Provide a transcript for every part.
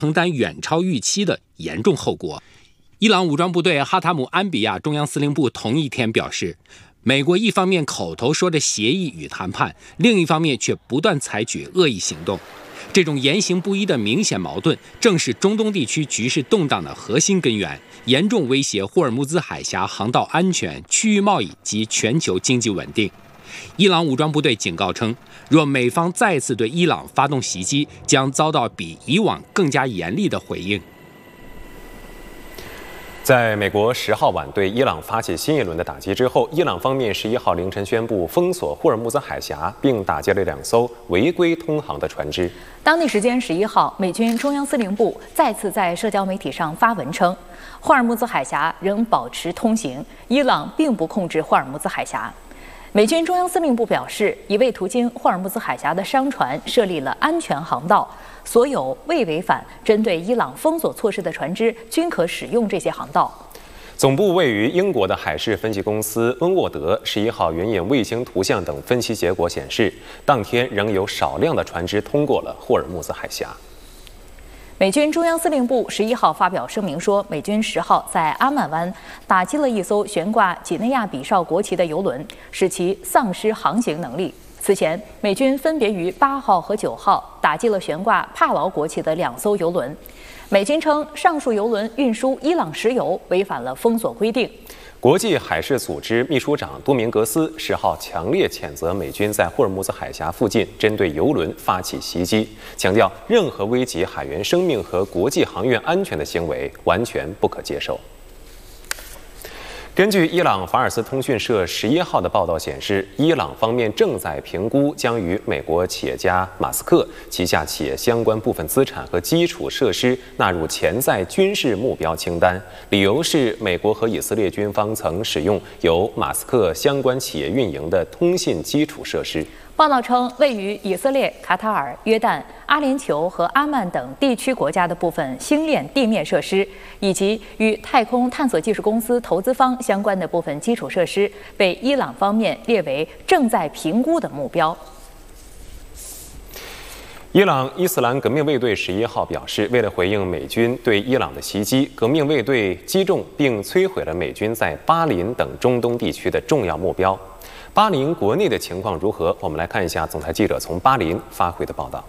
承担远超预期的严重后果。伊朗武装部队哈塔姆安比亚中央司令部同一天表示，美国一方面口头说着协议与谈判，另一方面却不断采取恶意行动。这种言行不一的明显矛盾，正是中东地区局势动荡的核心根源，严重威胁霍尔木兹海峡航道安全、区域贸易及全球经济稳定。伊朗武装部队警告称，若美方再次对伊朗发动袭击，将遭到比以往更加严厉的回应。 在美国10号晚对伊朗发起新一轮的打击之后，伊朗方面11号凌晨宣布封锁霍尔木兹海峡，并打击了2艘违规通航的船只。 当地时间11号，美军中央司令部再次在社交媒体上发文称，霍尔木兹海峡仍保持通行，伊朗并不控制霍尔木兹海峡。美军中央司令部表示，已为途经霍尔木兹海峡的商船设立了安全航道，所有未违反针对伊朗封锁措施的船只均可使用这些航道。 总部位于英国的海事分析公司温沃德11号援引卫星图像等分析结果显示，当天仍有少量的船只通过了霍尔木兹海峡。 美军中央司令部11号发表声明说，美军10号在阿曼湾打击了一艘悬挂几内亚比绍国旗的油轮，使其丧失航行能力。此前，美军分别于8号和9号打击了悬挂帕劳国旗的2艘油轮。美军称，上述油轮运输伊朗石油违反了封锁规定。 国际海事组织秘书长多明格斯10号强烈谴责美军在霍尔木兹海峡附近针对油轮发起袭击，强调任何危及海员生命和国际航运安全的行为完全不可接受。根据伊朗法尔斯通讯社11号的报道显示，伊朗方面正在评估将与美国企业家马斯克旗下企业相关部分资产和基础设施纳入潜在军事目标清单，理由是美国和以色列军方曾使用由马斯克相关企业运营的通信基础设施。 报道称，位于以色列、卡塔尔、约旦、阿联酋和阿曼等地区国家的部分星链地面设施，以及与太空探索技术公司投资方相关的部分基础设施，被伊朗方面列为正在评估的目标。 伊朗伊斯兰革命卫队11号表示，为了回应美军对伊朗的袭击，革命卫队击中并摧毁了美军在巴林等中东地区的重要目标。巴林国内的情况如何？我们来看一下总台记者从巴林发回的报道。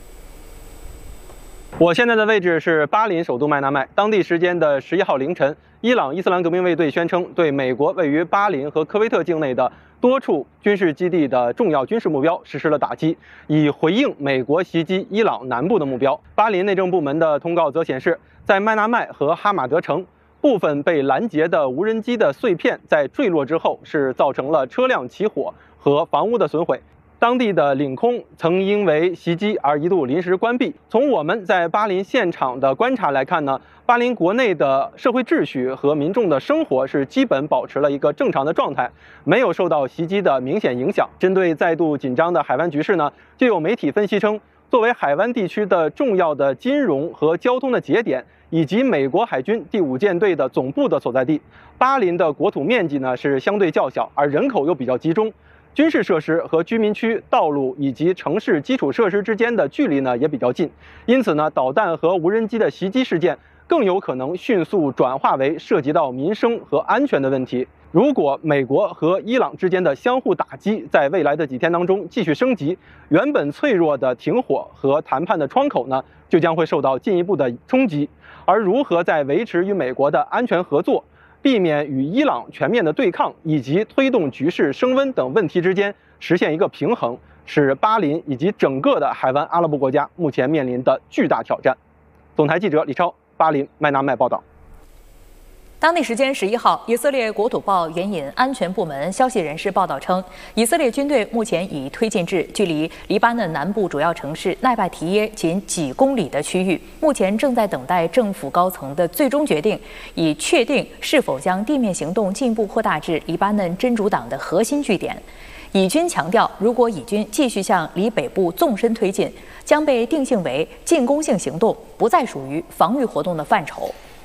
我现在的位置是巴林首都麦纳麦。当地时间的11号凌晨，伊朗伊斯兰革命卫队宣称对美国位于巴林和科威特境内的多处军事基地的重要军事目标实施了打击，以回应美国袭击伊朗南部的目标。巴林内政部门的通告则显示，在麦纳麦和哈马德城，部分被拦截的无人机的碎片在坠落之后是造成了车辆起火和房屋的损毁。当地的领空曾因为袭击而一度临时关闭。从我们在巴林现场的观察来看呢，巴林国内的社会秩序和民众的生活是基本保持了一个正常的状态，没有受到袭击的明显影响。针对再度紧张的海湾局势呢，就有媒体分析称，作为海湾地区的重要的金融和交通的节点，以及美国海军第5舰队的总部的所在地，巴林的国土面积呢是相对较小，而人口又比较集中。军事设施和居民区、道路以及城市基础设施之间的距离呢也比较近，因此呢，导弹和无人机的袭击事件更有可能迅速转化为涉及到民生和安全的问题。如果美国和伊朗之间的相互打击在未来的几天当中继续升级，原本脆弱的停火和谈判的窗口呢，就将会受到进一步的冲击。而如何在维持与美国的安全合作，避免与伊朗全面的对抗，以及推动局势升温等问题之间实现一个平衡，是巴林以及整个的海湾阿拉伯国家目前面临的巨大挑战。总台记者李超，巴林麦纳麦报道。 当地时间11号，以色列国土报援引安全部门消息人士报道称，以色列军队目前已推进至距离黎巴嫩南部主要城市奈拜提耶仅几公里的区域，目前正在等待政府高层的最终决定，以确定是否将地面行动进一步扩大至黎巴嫩真主党的核心据点。以军强调，如果以军继续向离北部纵深推进，将被定性为进攻性行动，不再属于防御活动的范畴。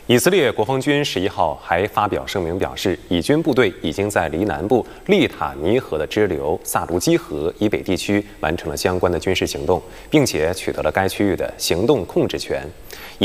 以色列国防军11号还发表声明表示，以军部队已经在离南部利塔尼河的支流萨卢基河以北地区完成了相关的军事行动，并且取得了该区域的行动控制权。